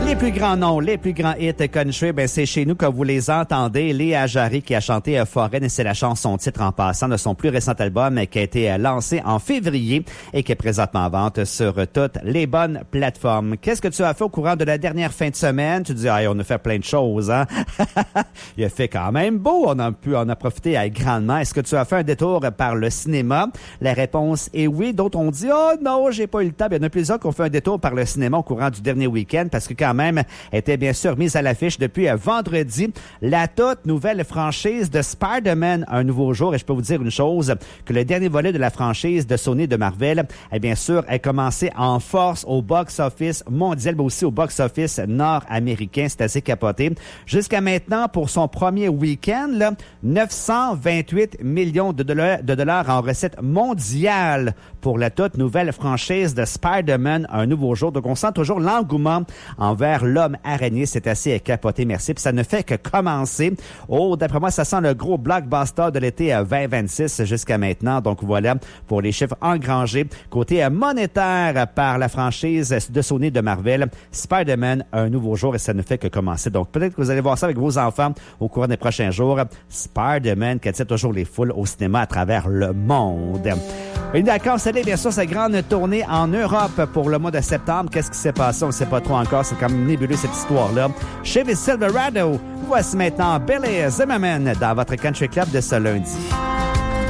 Les plus grands noms, les plus grands hits country, c'est chez nous que vous les entendez. Léa Jarry qui a chanté Foraine et c'est la chanson titre en passant de son plus récent album qui a été lancé en février et qui est présentement en vente sur toutes les bonnes plateformes. Qu'est-ce que tu as fait au courant de la dernière fin de semaine? Tu dis, on a fait plein de choses, hein? Il a fait quand même beau. On a profité grandement. Est-ce que tu as fait un détour par le cinéma? La réponse est oui. D'autres ont dit, oh non, j'ai pas eu le temps. Il y en a plusieurs qui ont fait un détour par le cinéma au courant du dernier week-end parce que quand même était bien sûr mise à l'affiche depuis vendredi la toute nouvelle franchise de Spider-Man, un nouveau jour. Et je peux vous dire une chose, que le dernier volet de la franchise de Sony de Marvel, bien sûr, a commencé en force au box-office mondial, mais aussi au box-office nord-américain. C'est assez capoté. Jusqu'à maintenant, pour son premier week-end, 928 millions de dollars en recettes mondiales pour la toute nouvelle franchise de Spider-Man, un nouveau jour. Donc, on sent toujours l'engouement envers l'homme araignée. C'est assez capoté, merci. Puis ça ne fait que commencer. Oh, d'après moi, ça sent le gros blockbuster de l'été 2026 jusqu'à maintenant. Donc voilà pour les chiffres engrangés. Côté monétaire par la franchise de Sony de Marvel, Spider-Man, un nouveau jour et ça ne fait que commencer. Donc peut-être que vous allez voir ça avec vos enfants au cours des prochains jours. Spider-Man qui attire toujours les foules au cinéma à travers le monde. Et d'accord, c'est bien sûr sa grande tournée en Europe pour le mois de septembre. Qu'est-ce qui s'est passé? On ne sait pas trop encore. C'est quand même nébuleux cette histoire-là. Chevy Silverado, voici maintenant Billy Zimmerman dans votre Country Club de ce lundi.